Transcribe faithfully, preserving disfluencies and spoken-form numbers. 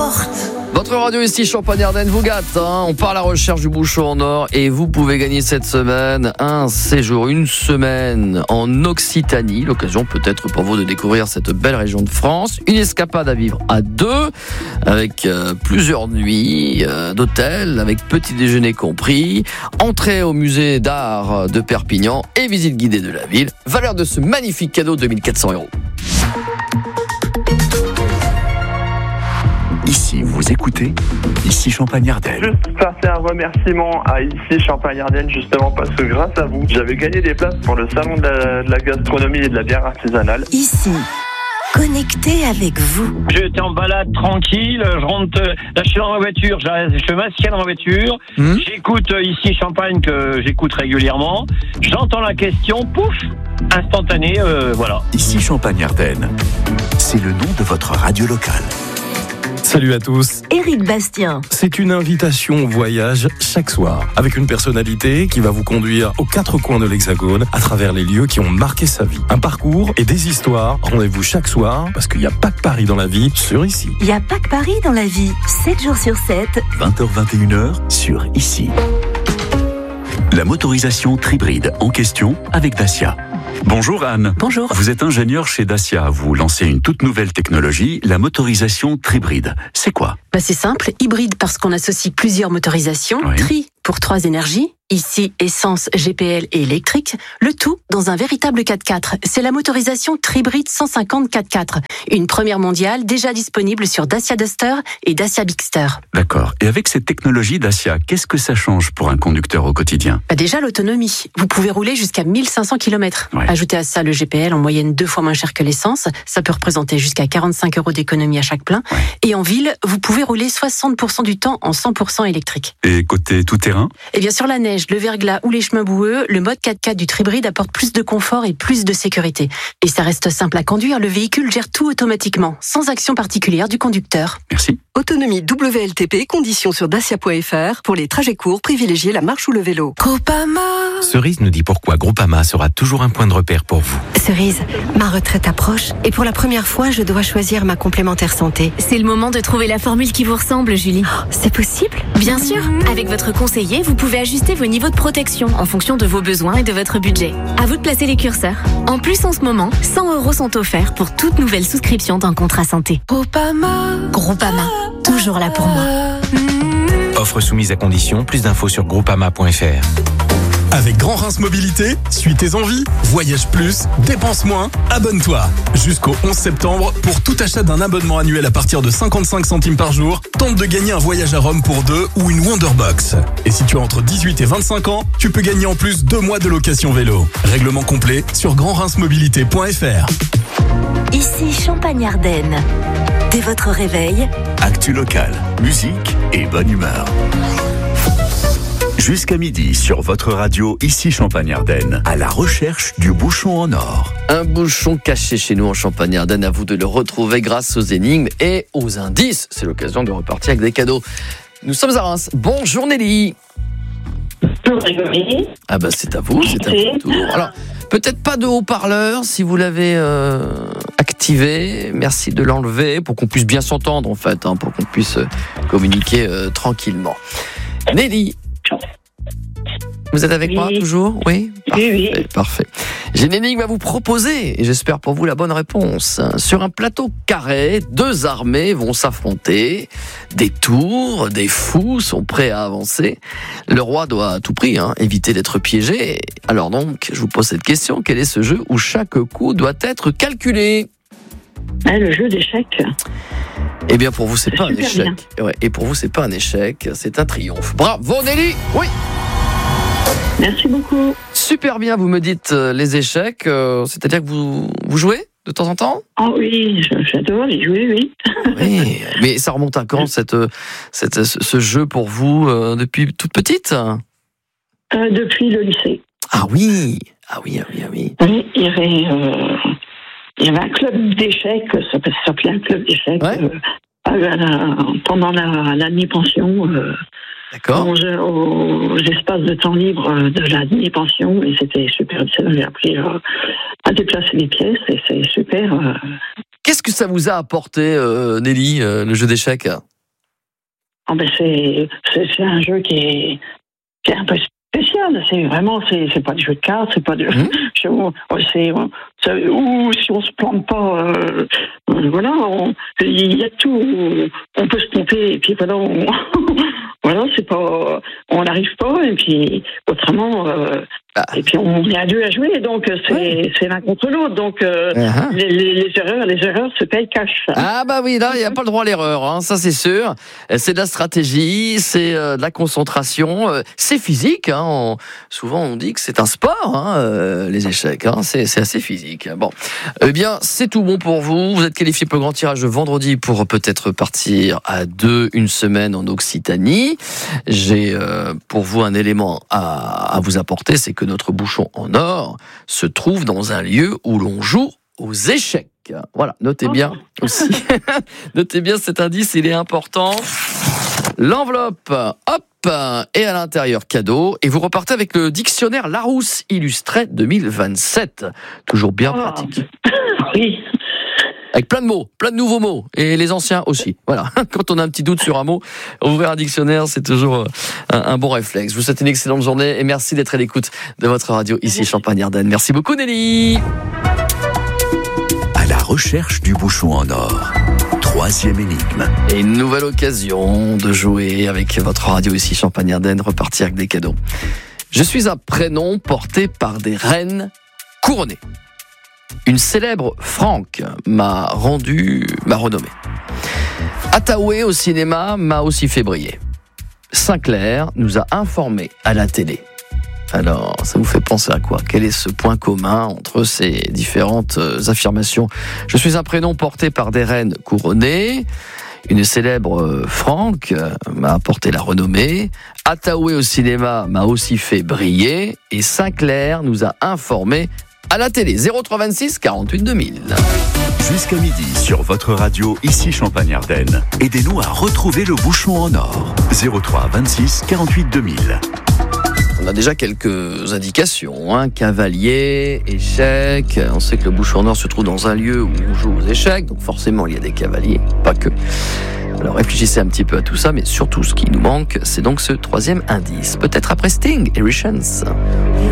porte. Votre radio ici, Champagne-Ardenne vous gâte. Hein. On part à la recherche du bouchon en or et vous pouvez gagner cette semaine un séjour, une semaine en Occitanie. L'occasion peut-être pour vous de découvrir cette belle région de France. Une escapade à vivre à deux avec euh, plusieurs nuits euh, d'hôtel, avec petit déjeuner compris. Entrée au musée d'art de Perpignan et visite guidée de la ville. Valeur de ce magnifique cadeau, deux mille quatre cents euros. Ici, vous écoutez Ici Champagne-Ardenne. Juste passer un remerciement à Ici Champagne-Ardenne, justement parce que grâce à vous, j'avais gagné des places pour le salon de la, de la gastronomie et de la bière artisanale. Ici, connecté avec vous. J'étais en balade tranquille, je rentre, là je suis dans ma voiture, je, je m'assieds dans ma voiture, mmh. j'écoute Ici Champagne que j'écoute régulièrement, j'entends la question, pouf, instantané, euh, voilà. Ici Champagne-Ardenne, c'est le nom de votre radio locale. Salut à tous. Éric Bastien. C'est une invitation au voyage chaque soir, avec une personnalité qui va vous conduire aux quatre coins de l'Hexagone, à travers les lieux qui ont marqué sa vie. Un parcours et des histoires. Rendez-vous chaque soir, parce qu'il n'y a pas que Paris dans la vie, sur Ici. Il n'y a pas que Paris dans la vie, sept jours sur sept. vingt heures vingt et une heures sur Ici. La motorisation Tribride en question avec Dacia. Bonjour Anne. Bonjour. Vous êtes ingénieure chez Dacia. Vous lancez une toute nouvelle technologie, la motorisation Tribride. C'est quoi ? Bah c'est simple, hybride parce qu'on associe plusieurs motorisations, oui. Tri pour trois énergies, ici essence, G P L et électrique, le tout dans un véritable quatre-quatre. C'est la motorisation Tribride cent cinquante quatre-quatre, une première mondiale déjà disponible sur Dacia Duster et Dacia Bigster. D'accord. Et avec cette technologie Dacia, qu'est-ce que ça change pour un conducteur au quotidien ? Bah déjà l'autonomie. Vous pouvez rouler jusqu'à mille cinq cents kilomètres. Ouais. Ajoutez à ça le G P L en moyenne deux fois moins cher que l'essence. Ça peut représenter jusqu'à quarante-cinq euros d'économie à chaque plein. Ouais. Et en ville, vous pouvez rouler soixante pour cent du temps en cent pour cent électrique. Et côté tout-terrain ? Et bien sur la neige, le verglas ou les chemins boueux, le mode quatre-quatre du Tribride apporte plus de confort et plus de sécurité. Et ça reste simple à conduire, le véhicule gère tout automatiquement, sans action particulière du conducteur. Merci. Autonomie W L T P, conditions sur dacia point f r. Pour les trajets courts, privilégiez la marche ou le vélo. Groupama. Cerise nous dit pourquoi Groupama sera toujours un point de repère pour vous. Cerise, ma retraite approche et pour la première fois, je dois choisir ma complémentaire santé. C'est le moment de trouver la formule qui vous ressemble, Julie. Oh, c'est possible ? Bien sûr. Avec votre conseiller, vous pouvez ajuster vos niveaux de protection en fonction de vos besoins et de votre budget. À vous de placer les curseurs. En plus, en ce moment, cent euros sont offerts pour toute nouvelle souscription d'un contrat santé. Groupama. Groupama. Toujours là pour moi. Offre soumise à condition. Plus d'infos sur groupama point f r. Avec Grand Reims Mobilité, suis tes envies, voyage plus, dépense moins, abonne-toi. Jusqu'au onze septembre, pour tout achat d'un abonnement annuel à partir de cinquante-cinq centimes par jour, tente de gagner un voyage à Rome pour deux ou une Wonderbox. Et si tu as entre dix-huit et vingt-cinq ans, tu peux gagner en plus deux mois de location vélo. Règlement complet sur grand reims mobilité point f r. Ici Champagne-Ardenne. Dès votre réveil, actu local, musique et bonne humeur. Jusqu'à midi sur votre radio Ici Champagne-Ardenne, à la recherche du bouchon en or. Un bouchon caché chez nous en Champagne-Ardenne, à vous de le retrouver grâce aux énigmes et aux indices. C'est l'occasion de repartir avec des cadeaux. Nous sommes à Reims. Bonjour Nelly. Bonjour Grégory. Ah bah c'est à vous, c'est à votre tour. Alors, peut-être pas de haut-parleur si vous l'avez euh, activé. Merci de l'enlever pour qu'on puisse bien s'entendre en fait, hein, pour qu'on puisse communiquer euh, tranquillement. Nelly. Vous êtes avec oui. moi toujours ? Oui, parfait, oui, oui. Parfait. J'ai une énigme à vous proposer et j'espère pour vous la bonne réponse. Sur un plateau carré, deux armées vont s'affronter. Des tours, des fous sont prêts à avancer. Le roi doit à tout prix hein, éviter d'être piégé. Alors donc, je vous pose cette question. Quel est ce jeu où chaque coup doit être calculé ? Ah, le jeu d'échecs. Eh bien, pour vous, c'est, c'est pas un échec. Ouais, et pour vous, c'est pas un échec, c'est un triomphe. Bravo, Nelly. Oui. Merci beaucoup. Super bien, vous me dites euh, les échecs. Euh, c'est-à-dire que vous, vous jouez de temps en temps ? Ah oh oui, j'adore y jouer, oui. Oui, mais ça remonte à quand, cette, cette, ce jeu pour vous, euh, depuis toute petite ? euh, Depuis le lycée. Ah oui, ah oui, ah oui, ah oui. Oui, il y avait... Euh... Il y avait un club d'échecs, ça s'appelait un club d'échecs, ouais. euh, pendant la, l'année pension, euh, D'accord. Aux, aux espaces de temps libre de l'année pension, et c'était super, ça m'avait appris euh, à déplacer les pièces, et c'est super. Euh... Qu'est-ce que ça vous a apporté, euh, Nelly, euh, le jeu d'échecs ? oh ben c'est, c'est, c'est un jeu qui est, qui est un peu spécial. C'est vraiment, c'est, c'est pas du jeu de cartes, c'est pas de. Mmh. c'est, c'est, ou si on se plante pas, euh, voilà, il y a tout. On peut se tromper et puis voilà, on, voilà, c'est pas, on n'arrive pas et puis autrement. Euh, Ah. Et puis on est à deux à jouer, donc c'est, oui. c'est l'un contre l'autre. Donc euh, uh-huh. les, les, les erreurs, les erreurs se payent cash. Ah bah oui, là il n'y a pas le droit à l'erreur, hein, ça c'est sûr. C'est de la stratégie, c'est euh, de la concentration, euh, c'est physique. Hein, on, souvent on dit que c'est un sport, hein, euh, les échecs. Hein, c'est, c'est assez physique. Bon, eh bien c'est tout bon pour vous. Vous êtes qualifié pour le grand tirage vendredi pour peut-être partir à deux une semaine en Occitanie. J'ai euh, pour vous un élément à, à vous apporter, c'est que notre bouchon en or se trouve dans un lieu où l'on joue aux échecs. Voilà, notez bien aussi. Notez bien cet indice, il est important. L'enveloppe, hop, et à l'intérieur cadeau. Et vous repartez avec le dictionnaire Larousse illustré deux mille vingt-sept. Toujours bien oh. pratique. Oui. Avec plein de mots, plein de nouveaux mots, et les anciens aussi. Voilà, quand on a un petit doute sur un mot, ouvrir un dictionnaire, c'est toujours un, un bon réflexe. Je vous souhaite une excellente journée, et merci d'être à l'écoute de votre radio ici Champagne-Ardenne. Merci beaucoup Nelly. À la recherche du bouchon en or. Troisième énigme. Et une nouvelle occasion de jouer avec votre radio ici Champagne-Ardenne, repartir avec des cadeaux. Je suis un prénom porté par des reines couronnées. Une célèbre Franck m'a rendu, m'a renommé. Ataoué au cinéma m'a aussi fait briller. Sinclair nous a informés à la télé. Alors, ça vous fait penser à quoi ? Quel est ce point commun entre ces différentes affirmations ? Je suis un prénom porté par des reines couronnées. Une célèbre Franck m'a apporté la renommée. Ataoué au cinéma m'a aussi fait briller. Et Sinclair nous a informés à la télé. zéro trois vingt-six quarante-huit deux mille. Jusqu'à midi sur votre radio ici Champagne-Ardenne. Aidez-nous à retrouver le bouchon en or. zéro trois vingt-six quarante-huit deux mille. On a déjà quelques indications, hein. Cavalier, échecs. On sait que le bouchon en or se trouve dans un lieu où on joue aux échecs, donc forcément il y a des cavaliers, pas que. Alors réfléchissez un petit peu à tout ça, mais surtout ce qui nous manque, c'est donc ce troisième indice. Peut-être après Sting et Richens.